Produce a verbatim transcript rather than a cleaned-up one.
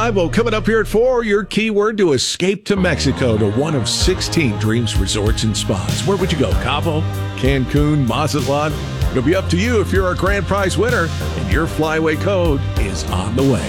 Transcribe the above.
five. Well, coming up here at four, your keyword to escape to Mexico to one of sixteen Dreams Resorts and Spas. Where would you go? Cabo, Cancun, Mazatlan? It'll be up to you if you're our grand prize winner, and your flyaway code is on the way.